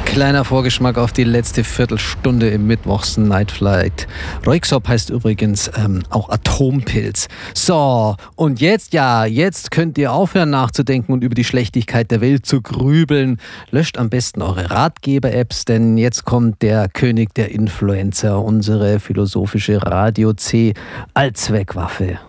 Kleiner Vorgeschmack auf die letzte Viertelstunde im Mittwochs Night Flight. Röyksopp heißt übrigens auch Atompilz. So, und jetzt könnt ihr aufhören nachzudenken und über die Schlechtigkeit der Welt zu grübeln. Löscht am besten eure Ratgeber-Apps, denn jetzt kommt der König der Influencer, unsere philosophische Radio C Allzweckwaffe.